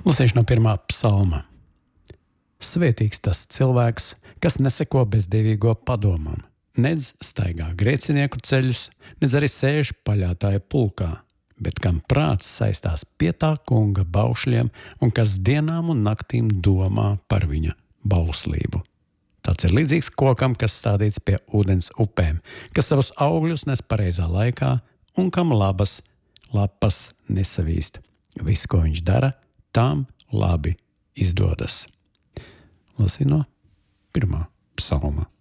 Lasīšu no 1. psalma. Svētīgs tas cilvēks, kas neseko bezdīvīgo padomam, nedz staigā grēcinieku ceļus, nedz arī sēž paļātāja pulkā, bet kam prāts saistās pie tā kunga baušļiem un kas dienām un naktīm domā par viņa bauslību. Tāds ir līdzīgs kokam, kas stādīts pie ūdens upēm, kas savus augļus nes pareizā laikā un kam lapas nesavīst. Viss, ko viņš dara, tām labi izdodas. Lasīju no 1. psalma.